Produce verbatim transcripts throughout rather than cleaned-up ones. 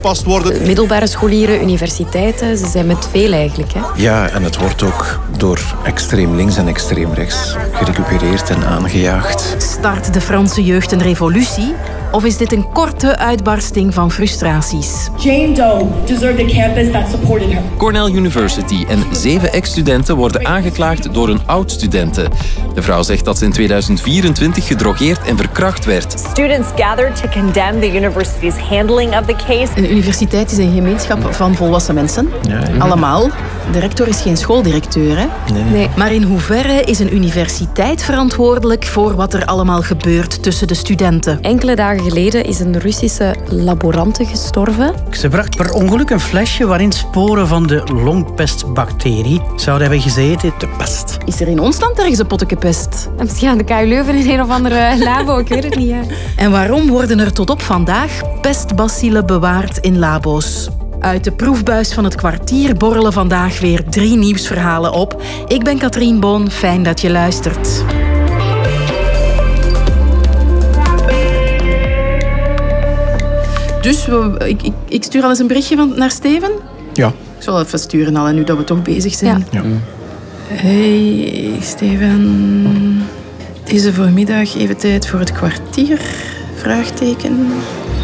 Gepast worden. Middelbare scholieren, universiteiten, ze zijn met veel eigenlijk. Hè? Ja, en het wordt ook door extreem links en extreem rechts gerecupereerd en aangejaagd. Start de Franse jeugd een revolutie? Of is dit een korte uitbarsting van frustraties? Jane Doe deserved a campus that supported her. Cornell University en zeven ex-studenten worden aangeklaagd door een oud-studente. De vrouw zegt dat ze in tweeduizend vierentwintig gedrogeerd en verkracht werd. Students gathered to condemn the university's handling of the case. Een universiteit is een gemeenschap van volwassen mensen. Ja, ja. Allemaal. De rector is geen schooldirecteur, hè? Nee, nee. Nee. Maar in hoeverre is een universiteit verantwoordelijk voor wat er allemaal gebeurt tussen de studenten? Enkele dagen geleden is een Russische laborante gestorven. Ze bracht per ongeluk een flesje waarin sporen van de longpestbacterie zouden hebben gezeten. De pest. Is er in ons land ergens een potje pest? Misschien aan de K U Leuven in een of andere labo, ik weet het niet. Hè. En waarom worden er tot op vandaag pestbacillen bewaard in labo's? Uit de proefbuis van het kwartier borrelen vandaag weer drie nieuwsverhalen op. Ik ben Katrien Boon, fijn dat je luistert. Dus we, ik, ik, ik stuur al eens een berichtje van, naar Steven. Ja. Ik zal even sturen al, en nu dat we toch bezig zijn. Ja. Ja. Hey Steven, deze voormiddag even tijd voor het kwartier? Vraagteken.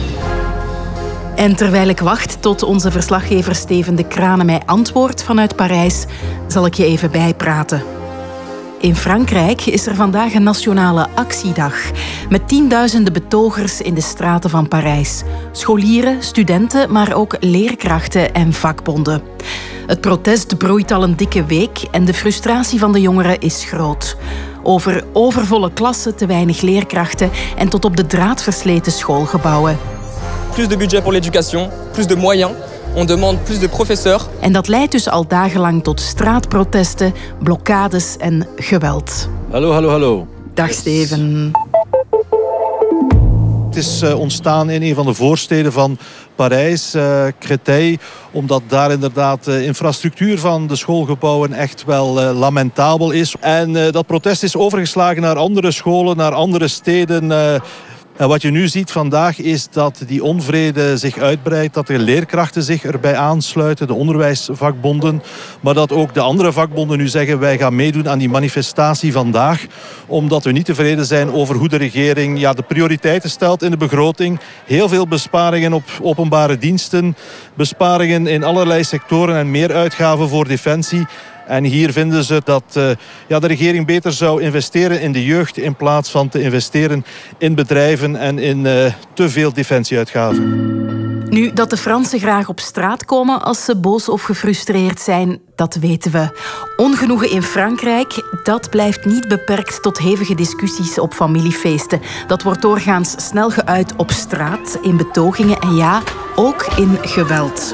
En terwijl ik wacht tot onze verslaggever Steven de Kranen mij antwoordt vanuit Parijs, zal ik je even bijpraten. In Frankrijk is er vandaag een nationale actiedag met tienduizenden betogers in de straten van Parijs. Scholieren, studenten, maar ook leerkrachten en vakbonden. Het protest broeit al een dikke week en de frustratie van de jongeren is groot. Over overvolle klassen, te weinig leerkrachten en tot op de draad versleten schoolgebouwen. Plus de budget pour l'éducation, plus de moyens. On demande plus de professeurs. En dat leidt dus al dagenlang tot straatprotesten, blokkades en geweld. Hallo, hallo, hallo. Dag Steven. Het is uh, ontstaan in een van de voorsteden van Parijs, uh, Créteil, omdat daar inderdaad de infrastructuur van de schoolgebouwen echt wel uh, lamentabel is. En uh, dat protest is overgeslagen naar andere scholen, naar andere steden. Uh, En wat je nu ziet vandaag is dat die onvrede zich uitbreidt, dat de leerkrachten zich erbij aansluiten, de onderwijsvakbonden, maar dat ook de andere vakbonden nu zeggen wij gaan meedoen aan die manifestatie vandaag, omdat we niet tevreden zijn over hoe de regering ja, de prioriteiten stelt in de begroting. Heel veel besparingen op openbare diensten, besparingen in allerlei sectoren en meer uitgaven voor defensie. En hier vinden ze dat uh, ja, de regering beter zou investeren in de jeugd in plaats van te investeren in bedrijven en in uh, te veel defensieuitgaven. Nu, dat de Fransen graag op straat komen als ze boos of gefrustreerd zijn, dat weten we. Ongenoegen in Frankrijk, dat blijft niet beperkt tot hevige discussies op familiefeesten. Dat wordt doorgaans snel geuit op straat, in betogingen en ja, ook in geweld.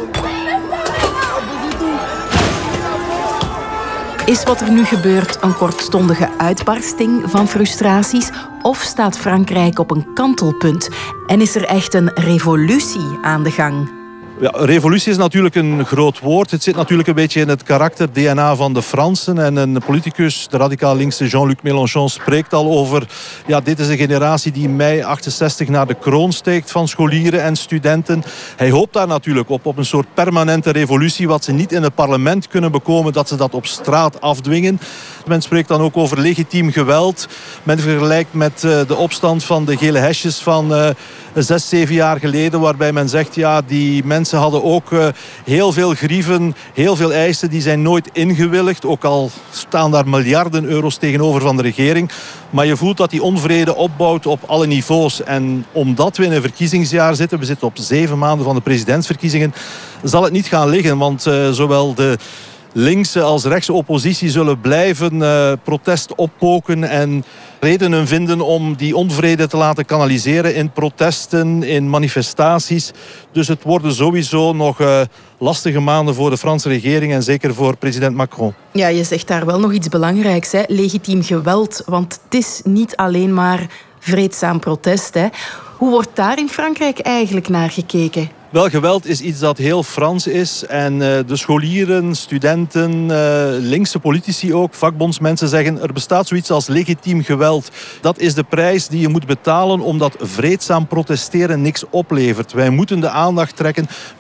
Is wat er nu gebeurt een kortstondige uitbarsting van frustraties? Of staat Frankrijk op een kantelpunt? En is er echt een revolutie aan de gang? Ja, revolutie is natuurlijk een groot woord. Het zit natuurlijk een beetje in het karakter D N A van de Fransen. En een politicus, de radicaal linkse Jean-Luc Mélenchon, spreekt al over... Ja, dit is een generatie die in mei achtenzestig naar de kroon steekt van scholieren en studenten. Hij hoopt daar natuurlijk op, op een soort permanente revolutie. Wat ze niet in het parlement kunnen bekomen, dat ze dat op straat afdwingen. Men spreekt dan ook over legitiem geweld. Men vergelijkt met uh, de opstand van de gele hesjes van uh, zes, zeven jaar geleden. Waarbij men zegt, ja, die mensen hadden ook uh, heel veel grieven, heel veel eisen. Die zijn nooit ingewilligd. Ook al staan daar miljarden euro's tegenover van de regering. Maar je voelt dat die onvrede opbouwt op alle niveaus. En omdat we in een verkiezingsjaar zitten, we zitten op zeven maanden van de presidentsverkiezingen, zal het niet gaan liggen. Want uh, zowel de linkse als rechtse oppositie zullen blijven uh, protest oppoken en redenen vinden om die onvrede te laten kanaliseren in protesten, in manifestaties. Dus het worden sowieso nog uh, lastige maanden voor de Franse regering en zeker voor president Macron. Ja, je zegt daar wel nog iets belangrijks, hè? Legitiem geweld. Want het is niet alleen maar vreedzaam protest, hè? Hoe wordt daar in Frankrijk eigenlijk naar gekeken? Wel, geweld is iets dat heel Frans is. En uh, de scholieren, studenten, uh, linkse politici ook, vakbondsmensen zeggen er bestaat zoiets als legitiem geweld. Dat is de prijs die je moet betalen omdat vreedzaam protesteren niks oplevert. Wij moeten de aandacht trekken.